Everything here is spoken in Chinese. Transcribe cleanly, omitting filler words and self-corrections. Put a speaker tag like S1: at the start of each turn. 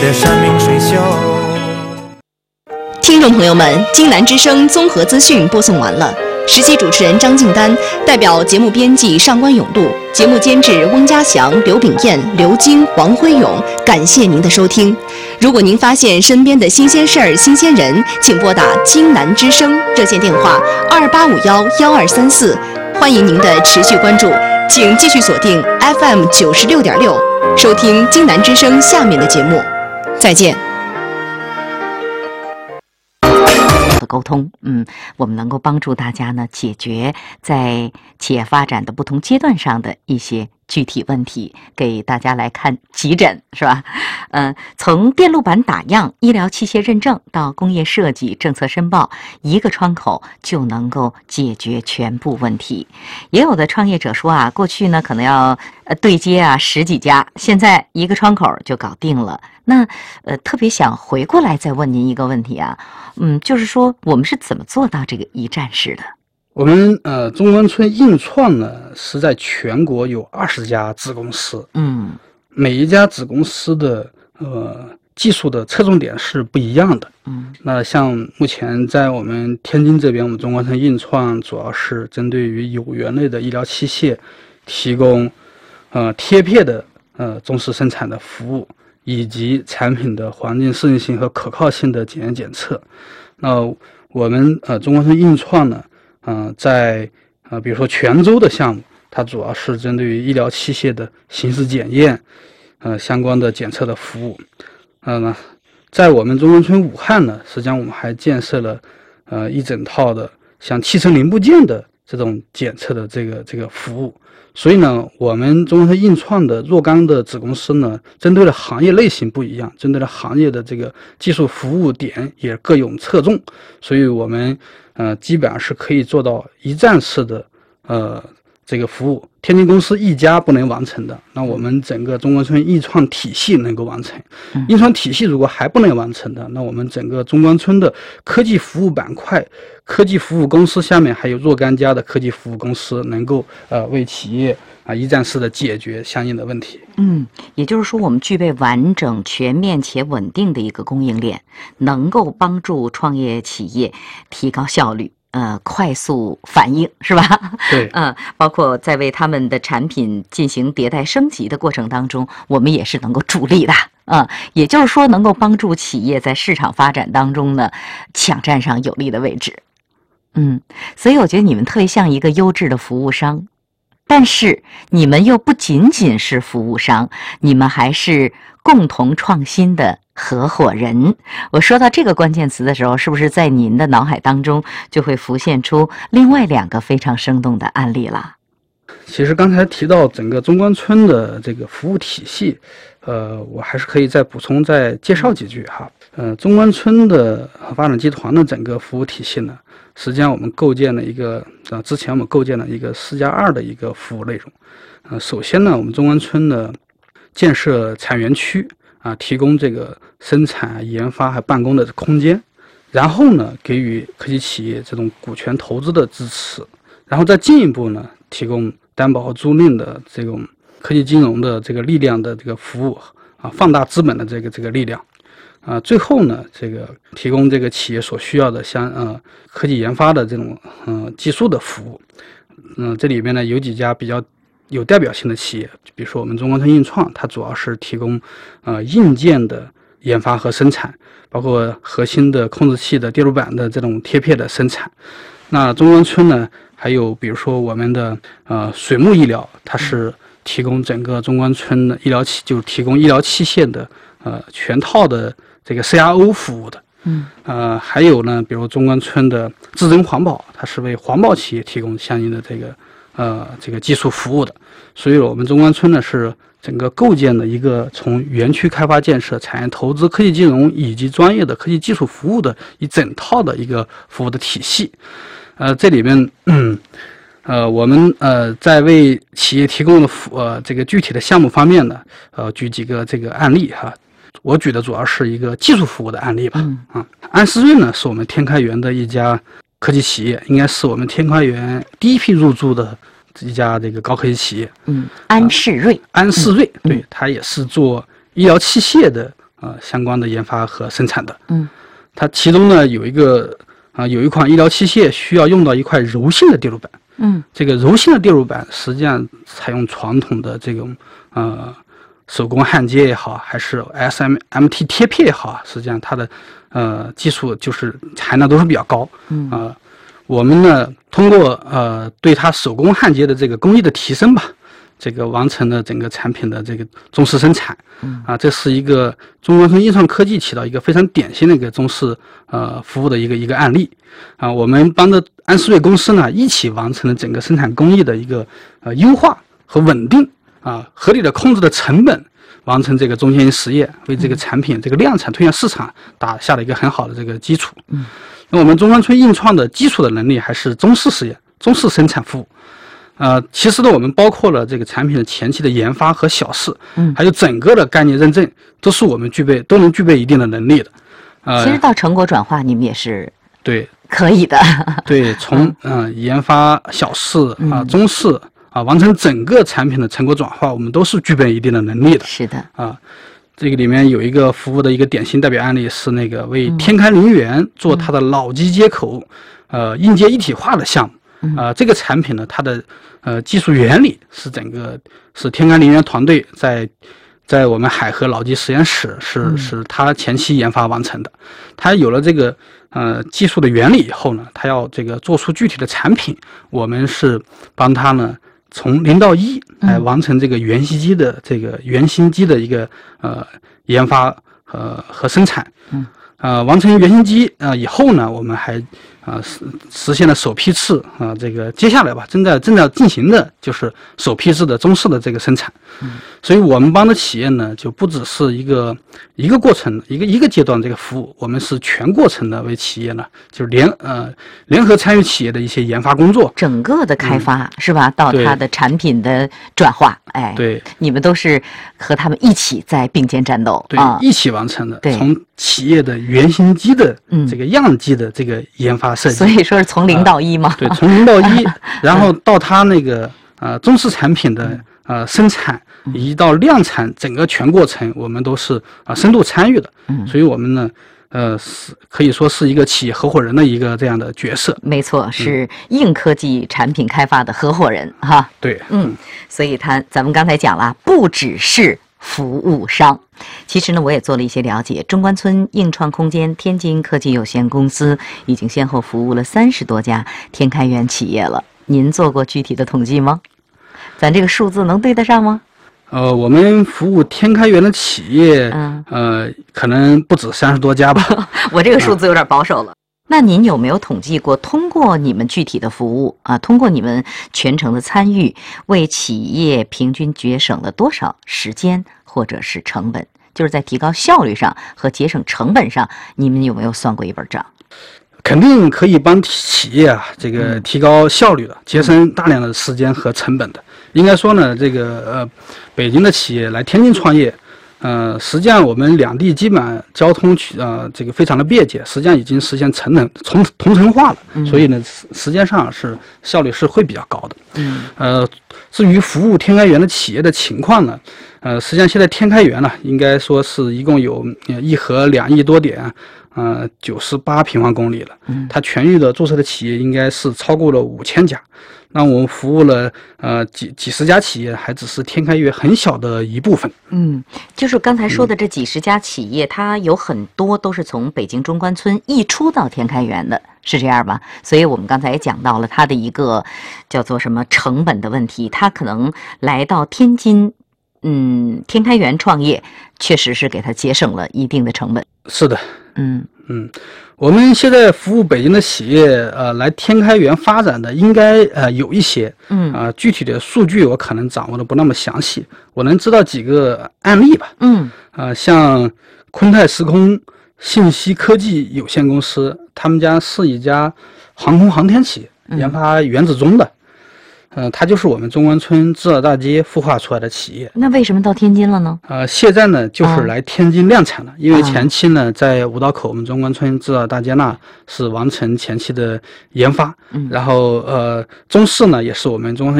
S1: 山明水秀。
S2: 听众朋友们，京南之声综合资讯播送完了。实习主持人张静丹代表节目编辑上官永路，节目监制翁家祥、刘炳燕、刘晶、王辉勇，感谢您的收听。如果您发现身边的新鲜事儿、新鲜人，请拨打京南之声热线电话28511234，欢迎您的持续关注。请继续锁定 FM 96.6，收听京南之声下面的节目。再见。
S3: 沟通，我们能够帮助大家呢解决在企业发展的不同阶段上的一些具体问题，给大家来看急诊，是吧？从电路板打样、医疗器械认证到工业设计、政策申报，一个窗口就能够解决全部问题。也有的创业者说啊，过去呢可能要对接10几家，现在一个窗口就搞定了。那特别想回过来再问您一个问题啊，就是说我们是怎么做到这个一站式的？
S4: 我们中关村印创呢是在全国有20家子公司，每一家子公司的技术的侧重点是不一样的。那像目前在我们天津这边，我们中关村印创主要是针对于有源类的医疗器械提供贴片的中式生产的服务，以及产品的环境适应性和可靠性的检验检测。那我们中关村印创呢，在比如说泉州的项目，它主要是针对于医疗器械的形式检验相关的检测的服务。在我们中关村武汉呢，实际上我们还建设了一整套的像汽车零部件的这种检测的这个服务。所以呢，我们中关村印创的若干的子公司呢，针对的行业类型不一样，针对的行业的这个技术服务点也各有侧重，所以我们基本上是可以做到一站式的这个服务。天津公司一家不能完成的，那我们整个中关村印创体系能够完成。印创体系如果还不能完成的，那我们整个中关村的科技服务板块、科技服务公司下面还有若干家的科技服务公司，能够为企业一站式的解决相应的问题。
S3: 也就是说，我们具备完整、全面且稳定的一个供应链，能够帮助创业企业提高效率。快速反应，是吧？
S4: 对，
S3: 包括在为他们的产品进行迭代升级的过程当中，我们也是能够助力的。也就是说，能够帮助企业在市场发展当中呢，抢占上有利的位置。所以我觉得你们特别像一个优质的服务商，但是你们又不仅仅是服务商，你们还是共同创新的合伙人。我说到这个关键词的时候，是不是在您的脑海当中就会浮现出另外2个非常生动的案例了？
S4: 其实刚才提到整个中关村的这个服务体系，我还是可以再补充再介绍几句哈。中关村的发展集团的整个服务体系呢，实际上我们构建了一个之前我们构建了一个4+2的一个服务内容。首先呢，我们中关村呢建设产园区提供这个生产、研发还办公的空间，然后呢给予科技企业这种股权投资的支持，然后再进一步呢提供担保和租赁的这种科技金融的这个力量的这个服务放大资本的这个力量最后呢这个提供这个企业所需要的科技研发的这种技术的服务。这里边呢有几家比较有代表性的企业，比如说我们中关村印创，它主要是提供硬件的研发和生产，包括核心的控制器的电路板的这种贴片的生产。那中关村呢还有比如说我们的水木医疗，它是提供整个中关村的就是提供医疗器械的全套的这个 CRO 服务的。还有呢比如中关村的智臻环保，它是为环保企业提供相应的这个技术服务的。所以我们中关村呢是整个构建的一个从园区开发建设、产业投资、科技金融以及专业的科技技术服务的一整套的一个服务的体系。这里面我们在为企业提供的这个具体的项目方面呢，举几个这个案例哈。我举的主要是一个技术服务的案例吧。安思睿呢是我们天开源的一家科技企业，应该是我们天开源第一批入驻的一家这个高科技企业。安世睿，对，它也是做医疗器械的相关的研发和生产的。它其中呢有一款医疗器械需要用到一块柔性的电路板。这个柔性的电路板实际上采用传统的这种手工焊接也好，还是 SMT 贴片也好，实际上它的技术就是含量都是比较高。我们呢通过对它手工焊接的这个工艺的提升吧，这个完成了整个产品的这个中式生产。这是一个中关村印创科技起到一个非常典型的一个中式服务的一个案例。我们帮着安思睿公司呢一起完成了整个生产工艺的一个优化和稳定，合理的控制的成本，完成这个中间实验，为这个产品这个量产推向市场打下了一个很好的这个基础。那我们中关村印创的基础的能力还是中式实验、中式生产服务。其实呢，我们包括了这个产品的前期的研发和小试，还有整个的概念认证，都是我们都能具备一定的能力的。
S3: 其实到成果转化，你们也是
S4: 对
S3: 可以的。
S4: 对，从研发小试中试完成整个产品的成果转化，我们都是具备一定的能力的。
S3: 是的。
S4: 这个里面有一个服务的一个典型代表案例是那个为天开陵园做它的脑机接口硬件一体化的项目。这个产品呢，它的技术原理是天开陵园团队在我们海河脑机实验室是他前期研发完成的。他有了这个技术的原理以后呢，他要这个做出具体的产品，我们是帮他呢从0到1来完成这个原型机的一个研发和生产。完成原型机以后呢，我们还实现了首批次这个接下来吧，正在进行的就是首批次的中式的这个生产。所以我们帮的企业呢，就不只是一个过程一个阶段这个服务，我们是全过程的为企业呢，就是联合参与企业的一些研发工作，
S3: 整个的开发是吧？到它的产品的转化，
S4: 对，
S3: 你们都是和他们一起在并肩战斗，
S4: 对，一起完成的。
S3: 对，
S4: 从企业的原型机的这个样机的这个研发设计，
S3: 所以说是从0到1嘛。
S4: 对，从0到1，然后到它那个中式产品的生产以及到量产整个全过程，我们都是深度参与的。所以我们呢可以说是一个企业合伙人的一个这样的角色。
S3: 没错，是硬科技产品开发的合伙人哈。
S4: 对，
S3: 所以咱们刚才讲了，不只是服务商。其实呢，我也做了一些了解，中关村硬创空间天津科技有限公司已经先后服务了30多家天开源企业了。您做过具体的统计吗？咱这个数字能对得上吗？
S4: 我们服务天开源的企业，可能不止30多家吧。
S3: 我这个数字有点保守了。那您有没有统计过，通过你们具体的服务通过你们全程的参与，为企业平均节省了多少时间或者是成本？就是在提高效率上和节省成本上，你们有没有算过一本账？
S4: 肯定可以帮企业这个提高效率的，节省大量的时间和成本的。应该说呢，这个北京的企业来天津创业，实际上我们两地基本上交通这个非常的便捷，实际上已经实现同城化了，所以呢，时间上是效率是会比较高的。至于服务天开源的企业的情况呢，实际上现在天开源呢，应该说是一共有1核2亿多点，98平方公里了。它全域的注册的企业应该是超过了5000家。那我们服务了几十家企业，还只是天开源很小的一部分。
S3: 就是刚才说的这几十家企业，它有很多都是从北京中关村溢出到天开源的，是这样吧？所以我们刚才也讲到了它的一个叫做什么成本的问题，它可能来到天津，天开源创业，确实是给它节省了一定的成本。
S4: 是的，我们现在服务北京的企业，来天开源发展的应该有一些，具体的数据我可能掌握的不那么详细，我能知道几个案例吧。像昆泰时空信息科技有限公司，他们家是一家航空航天企业，研发原子钟的。它就是我们中关村支二大街孵化出来的企业。
S3: 那为什么到天津了呢？
S4: 现在呢就是来天津量产的，因为前期呢在五道口我们中关村支二大街那是完成前期的研发，然后中试呢也是我们中关村